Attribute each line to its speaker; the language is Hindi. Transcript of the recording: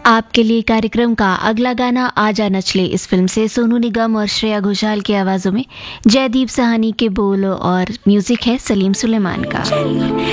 Speaker 1: आपके लिए कार्यक्रम का अगला गाना आजा नचले इस फिल्म से सोनू निगम और श्रेया घोषाल की आवाज़ों में जयदीप साहनी के बोल और म्यूजिक है सलीम सुलेमान का।